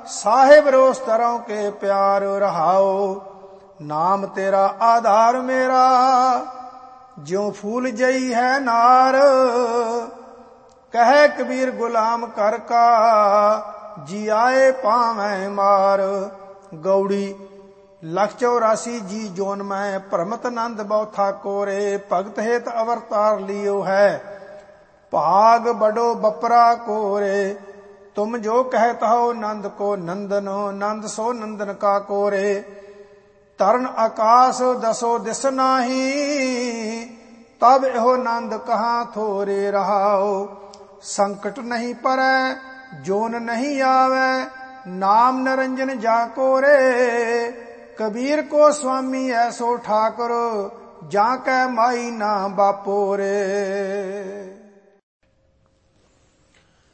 साहिब रोस तरह के प्यार रहाओ। नाम तेरा आधार मेरा ज्यों फूल जई है नार। कहे कबीर गुलाम कर का जी आए पावै मार। गौड़ी 184 जी जोन मैं भ्रमत नंद बौथा कोरे। भगत हेत अवतार लियो है भाग बड़ो बपरा कोरे। तुम जो कहत हो नंद को नंदन नंद सो नंदन का कोरे। तरन आकाश दसो दिस नाही तब एहो नंद कहाँ थोरे रहाओ। संकट नहीं परै जोन नहीं आवे नाम निरंजन जाको रे। कबीर को स्वामी ऐसो ठाकुर जाकै माई ना बापो रे।